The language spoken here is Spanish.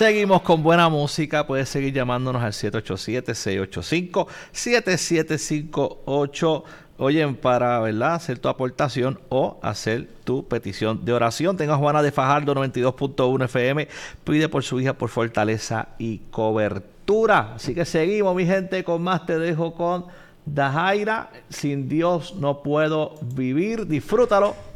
Seguimos con buena música. Puedes seguir llamándonos al 787-685-7758. Oye, para, ¿verdad?, hacer tu aportación o hacer tu petición de oración. Tengo a Juana de Fajardo, 92.1 FM. Pide por su hija por fortaleza y cobertura. Así que seguimos, mi gente, con más. Te dejo con Dahaira. Sin Dios no puedo vivir. Disfrútalo.